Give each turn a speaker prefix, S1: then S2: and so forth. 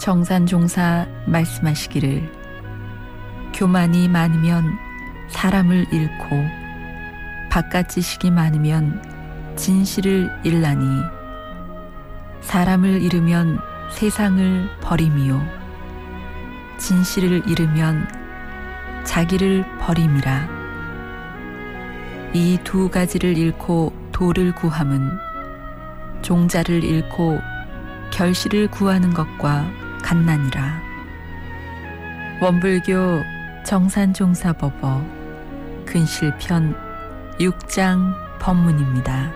S1: 정산종사 말씀하시기를 교만이 많으면 사람을 잃고 바깥 지식이 많으면 진실을 잃나니 사람을 잃으면 세상을 버림이요 진실을 잃으면 자기를 버림이라. 이 두 가지를 잃고 도를 구함은 종자를 잃고 결실을 구하는 것과 같나니라. 원불교 정산종사법어 근실편 6장 법문입니다.